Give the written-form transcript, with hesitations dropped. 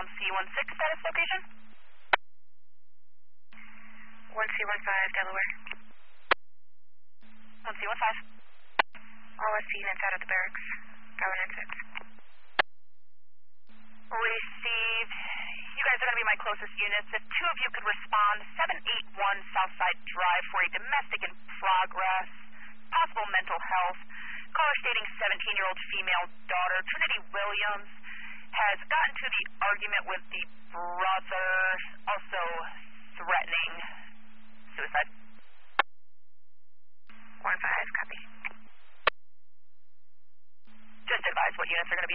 1C16 status location? 1C15 Delaware. 1C15. All SC units out of the barracks. Governance 6. Received. You guys are going to be my closest units. If two of you could respond, 781 Southside Drive for a domestic in progress, possible mental health. Caller stating 17-year-old female daughter, Trinity Williams, has gotten to the argument with the brother, also threatening suicide. 1-5, copy. Just advise what units are going to be